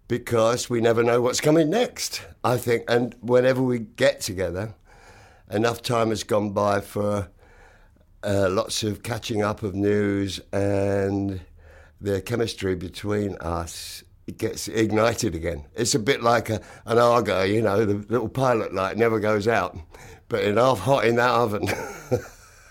because we never know what's coming next, I think. And whenever we get together, enough time has gone by for lots of catching up of news, and the chemistry between us, it gets ignited again. It's a bit like an Argo, the little pilot light never goes out, but hot in that oven.